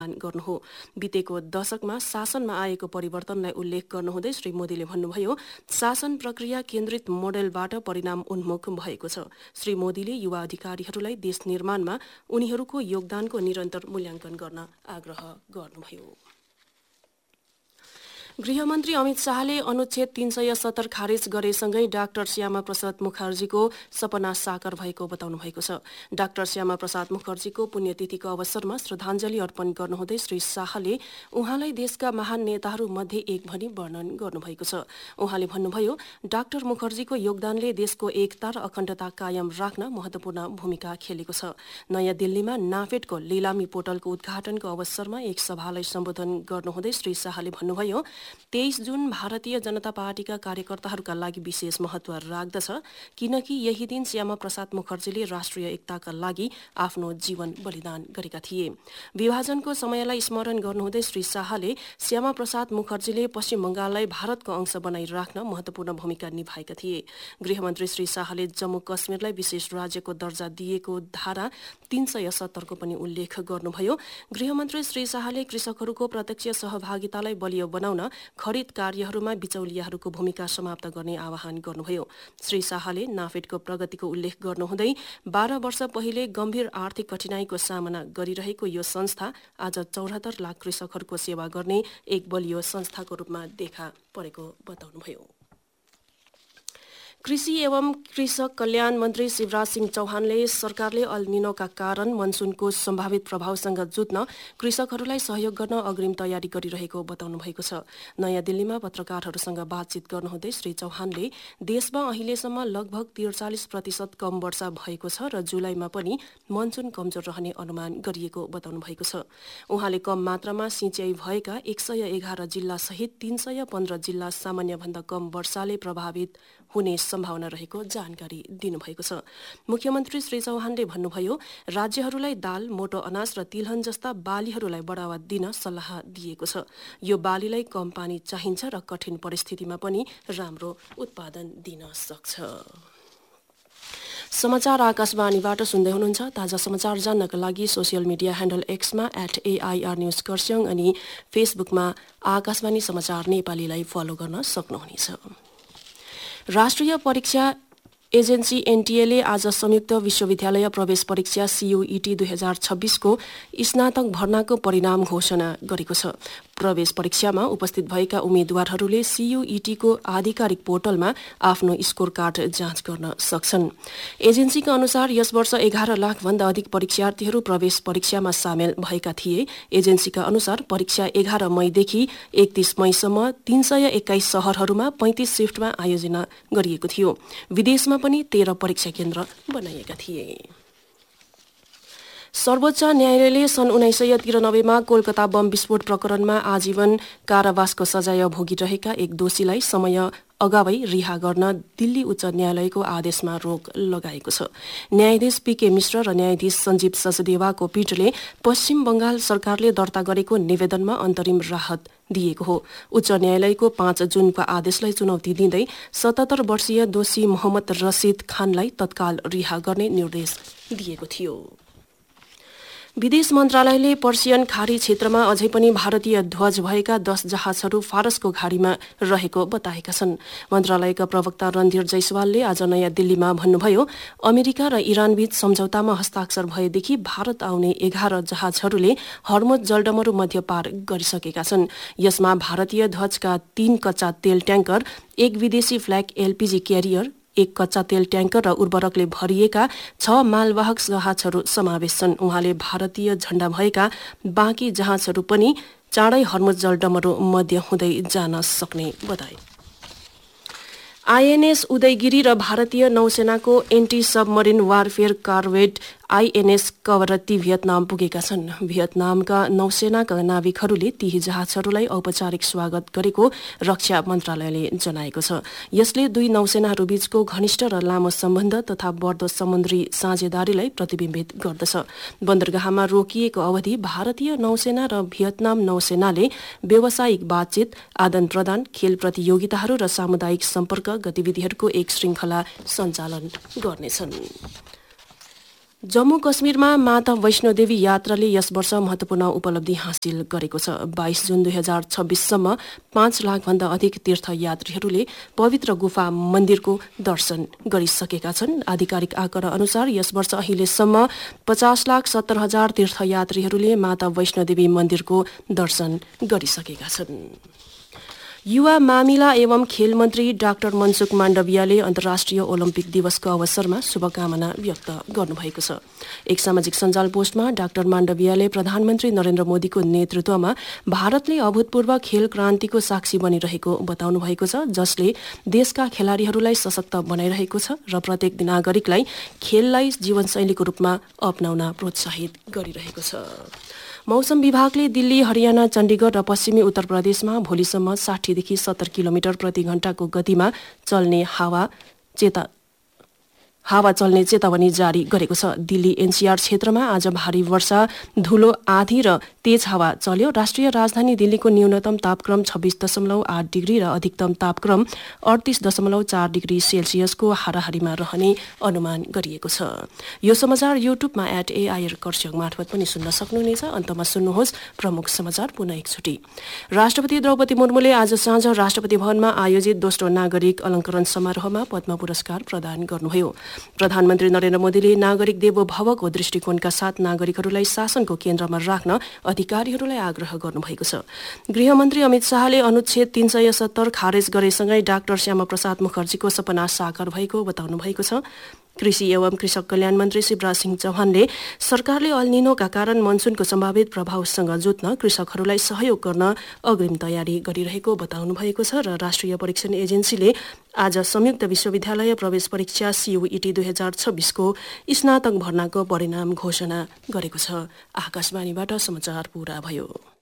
आह्वान गर्नु हो। बितेको दशकमा शासनमा आएको परिवर्तनलाई उल्लेख गर्नुहुँदै श्री मोदीले भन्नुभयो, शासन प्रक्रिया केन्द्रित मोडेलबाट परिणाम उन्मुख भएको छ। श्री मोदीले युवा अधिकारीहरूलाई देश निर्माणमा उनीहरूको योगदानको निरन्तर मूल्याङ्कन गर्न आग्रह गर्नुभयो। गृहमन्त्री अमित शाहले अनुच्छेद 370 खारेज गरेसँगै डाक्टर श्यामा प्रसाद मुखर्जीको सपना साकार भएको बताउनु भएको छ। डाक्टर श्यामा प्रसाद मुखर्जीको पुण्यतिथिको अवसरमा श्रद्धाञ्जली अर्पण गर्नुहुँदै श्री शाहले उहाँलाई देशका महान नेताहरू मध्ये एक भनी वर्णन गर्नुभएको छ। उहाँले भन्नुभयो, डाक्टर मुखर्जीको योगदानले देशको एकता र अखण्डता कायम राख्न महत्वपूर्ण भूमिका खेलेको छ। नयाँ दिल्लीमा नाफेडको लिलामी पोर्टलको उद्घाटनको अवसरमा एक सभालाई सम्बोधन गर्नुहुँदै श्री शाहले भन्नुभयो, 23 जुन भारतीय जनता पार्टीका कार्यकर्ताहरूका लागि विशेष महत्व राख्दछ, किनकि यही दिन श्यामा प्रसाद मुखर्जीले राष्ट्रिय एकताका लागि आफ्नो जीवन बलिदान गरेका थिए। विभाजनको समयलाई स्मरण गर्नुहुँदै श्री शाहले श्यामा प्रसाद मुखर्जीले पश्चिम बंगाललाई भारतको अंश बनाइराख्न महत्वपूर्ण भूमिका निभाएका थिए। गृहमन्त्री श्री शाहले जम्मू कश्मीरलाई विशेष राज्यको दर्जा दिएको धारा 370 को पनि उल्लेख गर्नुभयो। गृहमन्त्री श्री शाहले कृषकहरूको प्रत्यक्ष सहभागितालाई बलियो बनाउन खरिद कार्यहरूमा बिचौलियाहरूको भूमिका समाप्त गर्ने आह्वान गर्नुभयो। श्री शाहले नाफेडको प्रगतिको उल्लेख गर्नुहुँदै 12 वर्ष पहिले गम्भीर आर्थिक कठिनाईको सामना गरिरहेको यो संस्था आज 74 लाख कृषकहरूको सेवा गर्ने एक बलियो संस्थाको रूपमा देखा परेको बताउनुभयो। कृषि एवं कृषक कल्याण मन्त्री शिवराज सिंह चौहानले सरकारले अल निनोका कारण मनसुनको सम्भावित प्रभावसँग जुझ्न कृषकहरूलाई सहयोग गर्न अग्रिम तयारी गरिरहेको बताउनु भएको छ। नयाँ दिल्लीमा पत्रकारहरूसँग बातचित गर्नुहुँदै श्री चौहानले देशमा अहिलेसम्म लगभग 43% कम वर्षा भएको छ र जुलाईमा पनि मनसुन कमजोर रहने अनुमान गरिएको बताउनु भएको छ। उहाँले कम मात्रामा सिंचाइ भएका 111 जिल्ला सहित 315 जिल्ला सामान्यभन्दा कम वर्षाले प्रभावित हुने सम्भावना रहेको जानकारी दिनुभएको छ। मुख्यमन्त्री श्री चौहानले भन्नुभयो, राज्यहरूलाई दाल, मोटो अनाज र तिलहन जस्ता बालीहरूलाई बढावा दिन सल्लाह दिएको छ। यो बालीलाई कम पानी चाहिन्छ र कठिन परिस्थितिमा पनि राम्रो उत्पादन दिन सक्छ। समाचार आकाशवाणीबाट सुन्दै हुनुहुन्छ। ताजा समाचार जान्नका लागि social media handle एक्समा @AIR news Kurseong अनि फेसबुकमा आकाशवाणी समाचार नेपालीलाई फलो गर्न सक्नुहुनेछ। राष्ट्रिय परीक्षा एजेन्सी एनटीएले आज संयुक्त विश्वविद्यालय प्रवेश परीक्षा CUET 2026 को स्नातक भर्नाको परिणाम घोषणा गरेको छ। प्रवेश परीक्षामा उपस्थित भएका उम्मेद्वारहरूले CUET को आधिकारिक पोर्टलमा आफ्नो स्कोर कार्ड जाँच गर्न सक्छन्। एजेन्सीका अनुसार यस वर्ष 11 लाख भन्दा अधिक परीक्षार्थीहरू प्रवेश परीक्षामा सामेल भएका थिए। एजेन्सीका अनुसार परीक्षा 11 मईदेखि 31 मईसम्म 321 शहरहरूमा 35 शिफ्टमा आयोजना गरिएको थियो। विदेशमा पनि 13 परीक्षा केन्द्र बनाइएका थिए। सर्वोच्च न्यायालयले सन् 1993 मा कोलकाता बम विस्फोट प्रकरणमा आजीवन कारावासको सजाय भोगिरहेका एक दोषीलाई समय अगावै रिहा गर्न दिल्ली उच्च न्यायालयको आदेशमा रोक लगाएको छ। न्यायाधीश PK मिश्र र न्यायाधीश सञ्जीव सचदेवाको पीठले पश्चिम बंगाल सरकारले दर्ता गरेको निवेदनमा अन्तरिम राहत दिएको हो। उच्च न्यायालयको 5 जुनको आदेशलाई चुनौती दिँदै 77 वर्षीय दोषी मोहम्मद रसिद खानलाई तत्काल रिहा गर्ने निर्देश दिएको थियो। विदेश मन्त्रालयले पर्सियन खाडी क्षेत्रमा अझै पनि भारतीय ध्वज भएका 10 जहाजहरू फारसको खाडीमा रहेको बताएका छन्। मन्त्रालयका प्रवक्ता रणधीर जयसवालले आज नयाँ दिल्लीमा भन्नुभयो, अमेरिका र इरानबीच सम्झौतामा हस्ताक्षर भएदेखि भारत आउने 11 जहाजहरूले हर्मुज जलडमरू मध्य पार गरिसकेका छन्। यसमा भारतीय ध्वजका 3 कच्चा तेल ट्याङ्कर, 1 विदेशी फ्ल्याग LPG क्यारियर, 1 कच्चा तेल ट्याङ्कर र उर्वरकले भरिएका 6 मालवाहक जहाजहरू समावेश छन्। उहाँले भारतीय झण्डा भएका बाँकी जहाजहरू पनि चाँडै हर्मुज जलडमरू मध्य हुँदै जान सक्ने बताए। INS उदयगिरी र भारतीय नौसेनाको anti submarine warfare कार्भेट INS Kavaratti Vietnam पुगेका छन्। भियतनामका नौसेनाका नाविकहरूले ती जहाजहरूलाई औपचारिक स्वागत गरेको रक्षा मन्त्रालयले जनाएको छ। यसले दुई नौसेनाहरूबीचको घनिष्ठ र लामो सम्बन्ध तथा बढ्दो समुद्री साझेदारीलाई प्रतिबिम्बित गर्दछ। बन्दरगाहमा रोकिएको अवधि भारतीय नौसेना र भियतनाम नौसेनाले व्यावसायिक बातचित, आदान प्रदान, खेल प्रतियोगिताहरू र सामुदायिक सम्पर्क गतिविधिहरूको एक श्रृङ्खला सञ्चालन गर्नेछन्। जम्मू कश्मीरमा माता वैष्णोदेवी यात्राले यस वर्ष महत्वपूर्ण उपलब्धि हासिल गरेको छ। 22 जुन 2026सम्म 5 लाखभन्दा अधिक तीर्थयात्रीहरूले पवित्र गुफा मन्दिरको दर्शन गरिसकेका छन्। आधिकारिक आँकडा अनुसार यस वर्ष अहिलेसम्म 50,70,000 तीर्थयात्रीहरूले माता वैष्णोदेवी मन्दिरको दर्शन गरिसकेका छन्। युवा मामिला एवं खेल मन्त्री डाक्टर मनसुख माण्डवियाले अन्तर्राष्ट्रिय ओलम्पिक दिवसको अवसरमा शुभकामना व्यक्त गर्नुभएको छ। एक सामाजिक सञ्जाल पोस्टमा डाक्टर माण्डवियाले प्रधानमन्त्री नरेन्द्र मोदीको नेतृत्वमा भारतले अभूतपूर्व खेल क्रान्तिको साक्षी बनिरहेको बताउनु भएको छ, जसले देशका खेलाडीहरूलाई सशक्त बनाइरहेको छ र प्रत्येक नागरिकलाई खेललाई जीवनशैलीको रूपमा अपनाउन प्रोत्साहित गरिरहेको छ। मौसम विभागले दिल्ली, हरियाणा, चण्डीगढ र पश्चिमी उत्तर प्रदेशमा भोलिसम्म 60देखि 70 किलोमिटर प्रति घण्टाको गतिमा चल्ने हावा चल्ने चेतावनी जारी गरेको छ। दिल्ली एनसीआर क्षेत्रमा आज भारी वर्षा, धुलो, आँधी र तेज हावा चल्यो। राष्ट्रिय राजधानी दिल्लीको न्यूनतम तापक्रम 26.8 डिग्री र अधिकतम तापक्रम 38.4 डिग्री सेल्सियसको हाराहारीमा रहने अनुमान गरिएको छ। यो समाचार युट्युबमा @AIR कर्स्याङ मार्फत पनि सुन्न सक्नुहुनेछ। अन्तमा सुन्नुहोस् प्रमुख समाचार पुनः एकचोटि। राष्ट्रपति द्रौपदी मुर्मुले आज साँझ राष्ट्रपति भवनमा आयोजित दोस्रो नागरिक अलङ्करण समारोहमा पद्म पुरस्कार प्रदान गर्नुभयो। प्रधानमन्त्री नरेन्द्र मोदीले नागरिक देवो भवको दृष्टिकोणका साथ नागरिकहरूलाई शासनको केन्द्रमा राख्न अधिकारीहरूलाई आग्रह गर्नुभएको छ। गृहमन्त्री अमित शाहले अनुच्छेद 370 खारेज गरेसँगै डाक्टर श्यामाप्रसाद मुखर्जीको सपना साकार भएको बताउनु भएको छ। कृषि एवं कृषक कल्याण मन्त्री शिवराज सिंह चौहानले सरकारले अल निनोका कारण मनसुनको सम्भावित प्रभावसँग जुझ्न कृषकहरूलाई सहयोग गर्न अग्रिम तयारी गरिरहेको बताउनु भएको छ र राष्ट्रिय परीक्षण एजेन्सीले आज संयुक्त विश्वविद्यालय प्रवेश परीक्षा CUET 2026 को स्नातक भर्नाको परिणाम घोषणा गरेको छ। आकाशवाणीबाट समाचार पूरा भयो।